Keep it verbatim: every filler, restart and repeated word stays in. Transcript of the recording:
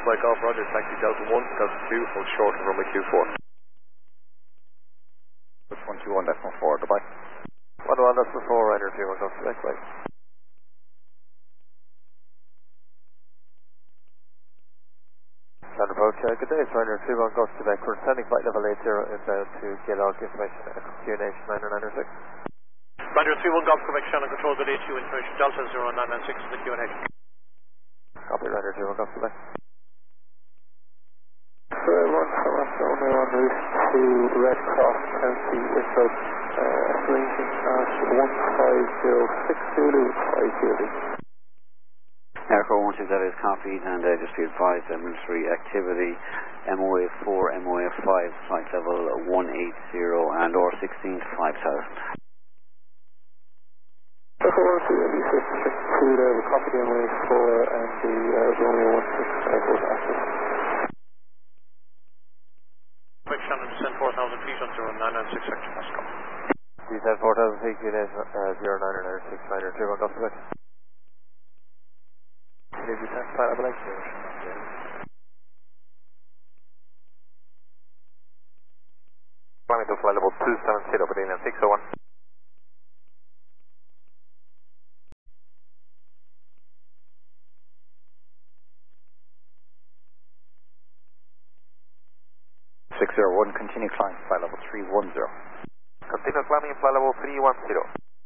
Mike Golf, Roger, taxi Delta one, Delta two, hold short of runway two four. That's one two one, that's one four, goodbye. one one, that's one four, Ryder two one, Golf Quebec, bye. Standard approach, uh, good day, it's Ryder two one, Golf Quebec. We're sending flight level eight zero inbound to Gaylog information, Q N H nine nine nine six. Ryder three one, Golf Quebec, channel control, good day to you, information Delta zero nine nine six to the Q N H. Copy, Ryder two one, Golf Quebec. Square one from us, only on route to Red Cross County, Wicklow, uh, ranging at one five zero six Zulu, five Zulu. Aircraft one two, that is copied, and uh, just be advised that military activity, M O A four, M O A five, flight level one eight zero and or sixteen to five thousand. Aircraft one two, M B six six two, there, we copied the M O A four and the uh, Romeo one six airport access. Quick channel descent four thousand feet on zero nine nine six Hector Pascal. Descent four thousand feet, Q N H uh, zero nine nine six, Ryder two one, Golf Quebec. Can you descent flight level eight zero? Climbing to flight level two seven zero, between six oh one. six zero one, continue climb, flight level three one zero. Continue climbing, flight level three one zero.